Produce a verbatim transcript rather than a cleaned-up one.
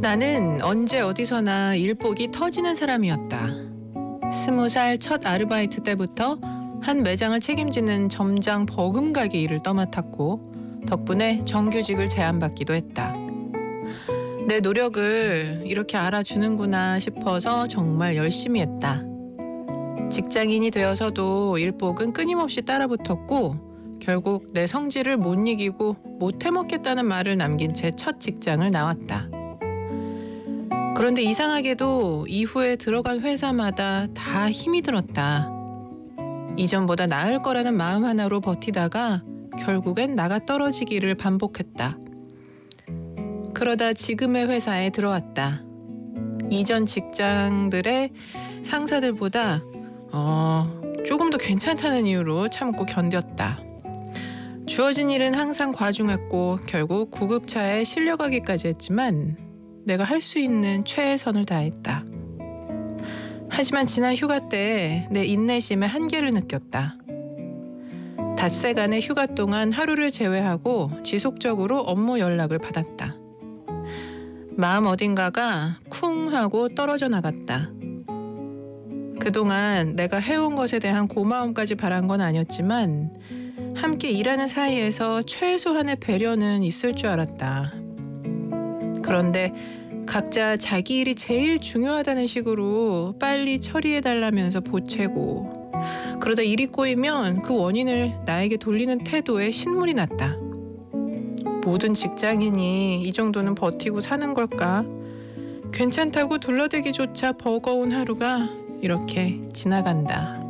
나는 언제 어디서나 일복이 터지는 사람이었다. 스무 살 첫 아르바이트 때부터 한 매장을 책임지는 점장 버금가게 일을 떠맡았고 덕분에 정규직을 제안받기도 했다. 내 노력을 이렇게 알아주는구나 싶어서 정말 열심히 했다. 직장인이 되어서도 일복은 끊임없이 따라붙었고 결국 내 성질을 못 이기고 못 해먹겠다는 말을 남긴 채 첫 직장을 나왔다. 그런데 이상하게도 이후에 들어간 회사마다 다 힘이 들었다. 이전보다 나을 거라는 마음 하나로 버티다가 결국엔 나가 떨어지기를 반복했다. 그러다 지금의 회사에 들어왔다. 이전 직장들의 상사들보다 어, 조금 더 괜찮다는 이유로 참고 견뎠다. 주어진 일은 항상 과중했고 결국 구급차에 실려가기까지 했지만 내가 할 수 있는 최선을 다했다. 하지만 지난 휴가 때 내 인내심의 한계를 느꼈다. 닷새간의 휴가 동안 하루를 제외하고 지속적으로 업무 연락을 받았다. 마음 어딘가가 쿵 하고 떨어져 나갔다. 그동안 내가 해온 것에 대한 고마움까지 바란 건 아니었지만 함께 일하는 사이에서 최소한의 배려는 있을 줄 알았다. 그런데 각자 자기 일이 제일 중요하다는 식으로 빨리 처리해달라면서 보채고 그러다 일이 꼬이면 그 원인을 나에게 돌리는 태도에 신물이 났다. 모든 직장인이 이 정도는 버티고 사는 걸까? 괜찮다고 둘러대기조차 버거운 하루가 이렇게 지나간다.